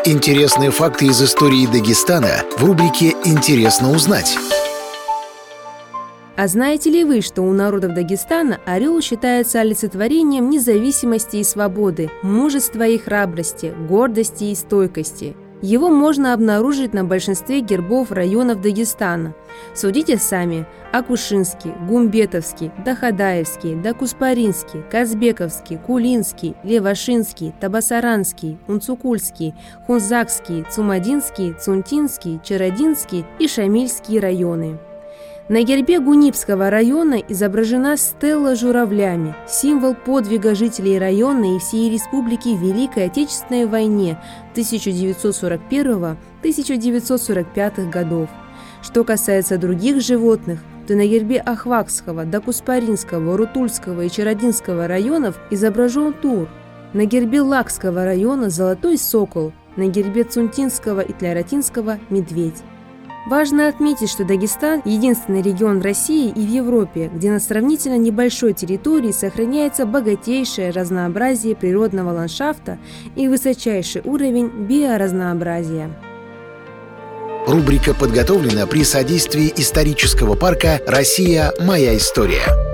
Интересные факты из истории Дагестана в рубрике «Интересно узнать». А знаете ли вы, что у народов Дагестана орел считается олицетворением независимости и свободы, мужества и храбрости, гордости и стойкости? Его можно обнаружить на большинстве гербов районов Дагестана. Судите сами: Акушинский, Гумбетовский, Дахадаевский, Дакуспаринский, Казбековский, Кулинский, Левашинский, Табасаранский, Унцукульский, Хунзакский, Цумадинский, Цунтинский, Чародинский и Шамильский районы. На гербе Гунипского района изображена стелла с журавлями, символ подвига жителей района и всей республики в Великой Отечественной войне 1941-1945 годов. Что касается других животных, то на гербе Ахвакского, Дакуспаринского, Рутульского и Чародинского районов изображен тур, на гербе Лакского района золотой сокол, на гербе Цунтинского и Тляратинского – медведь. Важно отметить, что Дагестан – единственный регион в России и в Европе, где на сравнительно небольшой территории сохраняется богатейшее разнообразие природного ландшафта и высочайший уровень биоразнообразия. Рубрика подготовлена при содействии исторического парка «Россия. Моя история».